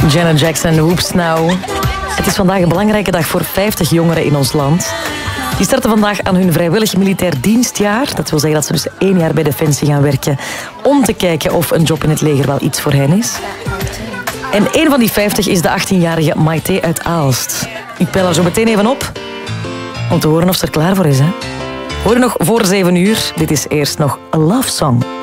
Janet Jackson, Whoops Now. Het is vandaag een belangrijke dag voor 50 jongeren in ons land. Die starten vandaag aan hun vrijwillig militair dienstjaar. Dat wil zeggen dat ze dus 1 jaar bij Defensie gaan werken om te kijken of een job in het leger wel iets voor hen is. En een van die 50 is de 18-jarige Maite uit Aalst. Ik bel haar zo meteen even op om te horen of ze er klaar voor is. Hè? Hoor je nog voor 7 uur. Dit is eerst nog A Love Song.